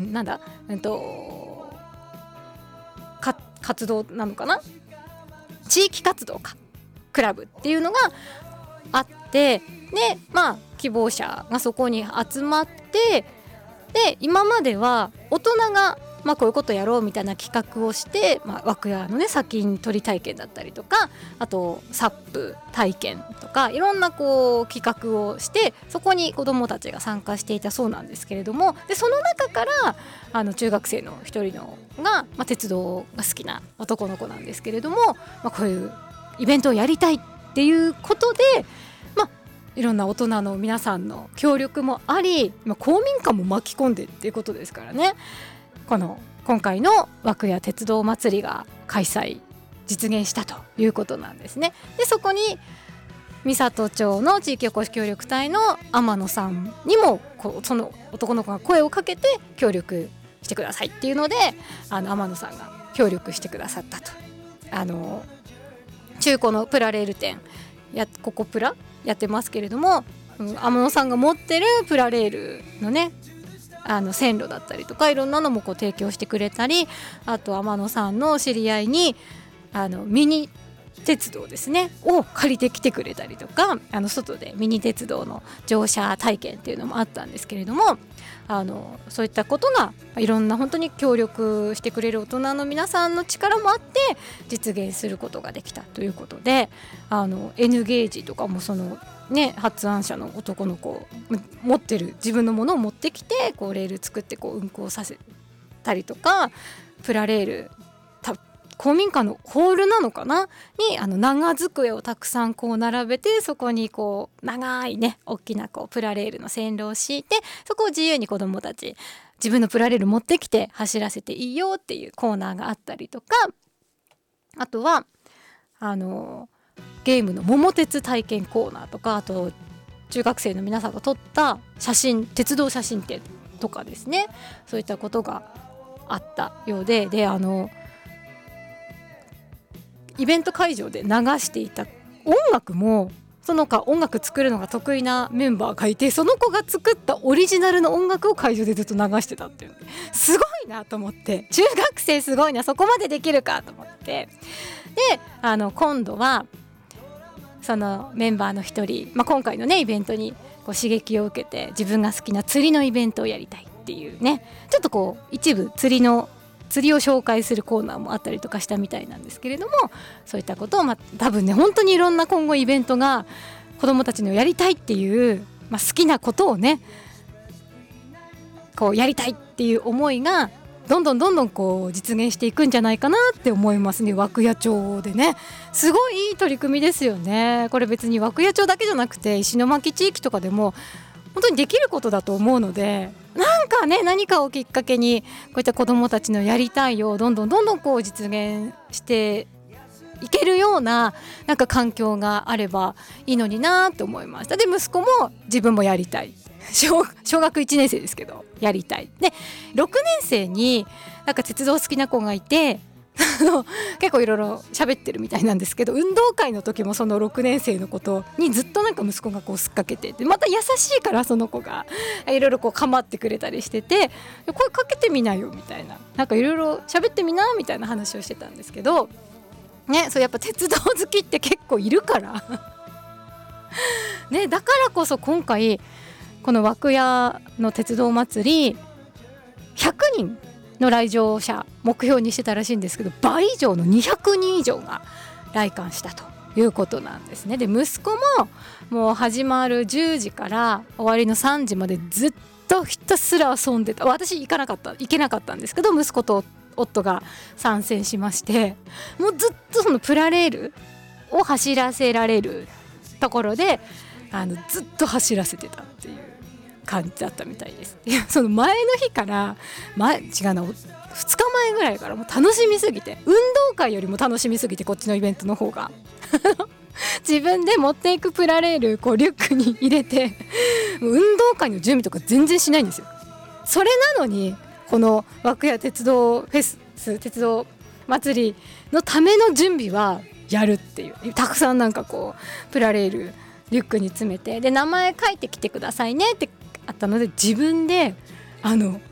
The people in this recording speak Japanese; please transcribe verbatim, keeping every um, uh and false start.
なんだ、うんとか活動なのかな、地域活動かクラブっていうのがあって、でまあ希望者がそこに集まって、で今までは大人がまあこういうことやろうみたいな企画をして、まあ、枠屋のね砂金取り体験だったりとか、あとサップ体験とかいろんなこう企画をして、そこに子どもたちが参加していたそうなんですけれども、でその中からあの中学生の一人のが、まあ、鉄道が好きな男の子なんですけれども、まあ、こういうイベントをやりたいっていうことで、まあいろんな大人の皆さんの協力もあり、まあ、公民館も巻き込んでっていうことですからね、この今回の枠屋鉄道祭りが開催実現したということなんですね。でそこに三郷町の地域おこし協力隊の天野さんにもこうその男の子が声をかけて協力してくださいっていうので、あの天野さんが協力してくださったと。あの中古のプラレール店やここプラやってますけれども、うん、天野さんが持ってるプラレールのねあの線路だったりとかいろんなのもこう提供してくれたり、あと天野さんの知り合いにあのミニ鉄道ですねを借りてきてくれたりとか、あの外でミニ鉄道の乗車体験っていうのもあったんですけれども、あのそういったことがいろんな本当に協力してくれる大人の皆さんの力もあって実現することができたということで、あの N ゲージとかもそのね、発案者の男の子持ってる自分のものを持ってきてこうレール作ってこう運行させたりとか、プラレール公民館のホールなのかなにあの長机をたくさんこう並べて、そこにこう長いね大きなこうプラレールの線路を敷いて、そこを自由に子どもたち自分のプラレール持ってきて走らせていいよっていうコーナーがあったりとか、あとはあのゲームの桃鉄体験コーナーとか、あと中学生の皆さんが撮った写真鉄道写真展とかですね、そういったことがあったようで、であのイベント会場で流していた音楽もその他音楽作るのが得意なメンバーがいて、その子が作ったオリジナルの音楽を会場でずっと流してたっていう、すごいなと思って、中学生すごいな、そこまでできるかと思って、であの今度はそのメンバーの一人、まあ、今回のねイベントにこう刺激を受けて自分が好きな釣りのイベントをやりたいっていうね、ちょっとこう一部釣りの釣りを紹介するコーナーもあったりとかしたみたいなんですけれども、そういったことを、まあ、多分ね本当にいろんな今後イベントが子どもたちのやりたいっていう、まあ、好きなことをねこうやりたいっていう思いがどんどんどんどんこう実現していくんじゃないかなって思いますね。涌谷町でねすごいいい取り組みですよね。これ別に涌谷町だけじゃなくて石巻地域とかでも本当にできることだと思うので、なんかね何かをきっかけにこういった子どもたちのやりたいをどんどんどんどんこう実現していけるようななんか環境があればいいのになって思いました。で息子も自分もやりたい、小, 小学いちねん生ですけどやりたいで、ろくねん生になんか鉄道好きな子がいて結構いろいろ喋ってるみたいなんですけど、運動会の時もそのろくねん生のことにずっとなんか息子がこうすっかけてて、また優しいからその子がいろいろこう構ってくれたりしてて、声かけてみなよみたいな、なんかいろいろ喋ってみなみたいな話をしてたんですけどね、そうやっぱ鉄道好きって結構いるからね、だからこそ今回この涌谷の鉄道祭りひゃくにんの来場者目標にしてたらしいんですけど、倍以上のにひゃくにん以上が来館したということなんですね。で息子ももう始まるじゅうじから終わりのさんじまでずっとひたすら遊んでた。私行かなかった行けなかったんですけど、息子と夫が参戦しまして、もうずっとそのプラレールを走らせられるところであのずっと走らせてたっていう感じだったみたいです。いやその前の日から前違うなふつかまえぐらいからもう楽しみすぎて、運動会よりも楽しみすぎて、こっちのイベントの方が自分で持っていくプラレールこうリュックに入れて運動会の準備とか全然しないんですよ。それなのにこの涌谷鉄道フェス鉄道祭りのための準備はやるっていう、たくさんなんかこうプラレールリュックに詰めて、で名前書いてきてくださいねってあったので、自分であの